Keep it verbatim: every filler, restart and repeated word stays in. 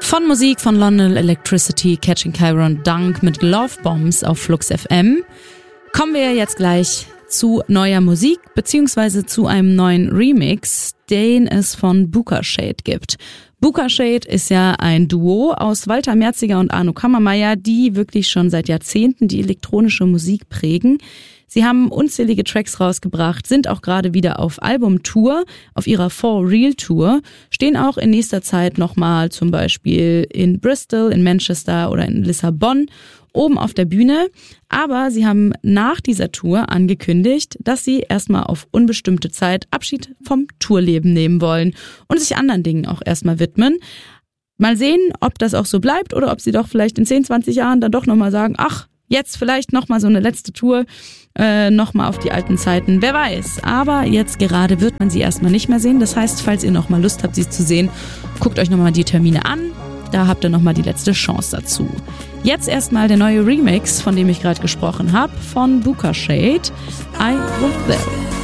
Von Musik von London Electricity, Catching Chiron, Dunk mit Love Bombs auf Flux F M. Kommen wir jetzt gleich zu neuer Musik, beziehungsweise zu einem neuen Remix, den es von Buka Shade gibt. Buka Shade ist ja ein Duo aus Walter Merziger und Arno Kammermeier, die wirklich schon seit Jahrzehnten die elektronische Musik prägen. Sie haben unzählige Tracks rausgebracht, sind auch gerade wieder auf Albumtour, auf ihrer For Real Tour, stehen auch in nächster Zeit nochmal zum Beispiel in Bristol, in Manchester oder in Lissabon oben auf der Bühne. Aber sie haben nach dieser Tour angekündigt, dass sie erstmal auf unbestimmte Zeit Abschied vom Tourleben nehmen wollen und sich anderen Dingen auch erstmal widmen. Mal sehen, ob das auch so bleibt oder ob sie doch vielleicht in zehn, zwanzig Jahren dann doch nochmal sagen, ach, jetzt vielleicht nochmal so eine letzte Tour, äh, nochmal auf die alten Zeiten, wer weiß. Aber jetzt gerade wird man sie erstmal nicht mehr sehen. Das heißt, falls ihr nochmal Lust habt, sie zu sehen, guckt euch nochmal die Termine an. Da habt ihr nochmal die letzte Chance dazu. Jetzt erstmal der neue Remix, von dem ich gerade gesprochen habe, von Buka Shade, I Was There.